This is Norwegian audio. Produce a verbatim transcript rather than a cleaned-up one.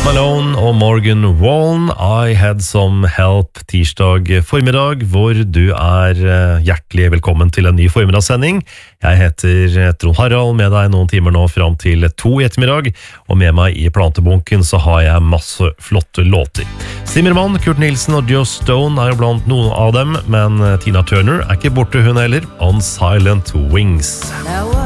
Post Malone og Morgan Wallen, I Had Some Help, tirsdag formiddag, hvor du er hjertelig velkommen til en ny formidagssending. Jeg heter Trond Harald, med deg noen timer nå fram til to i ettermiddag, og med meg i plantebunken så har jeg masse flotte låter. Zimmermann, Kurt Nielsen og Joe Stone er jo blant noen av dem, men Tina Turner er ikke borte hun heller, On Silent Wings. Now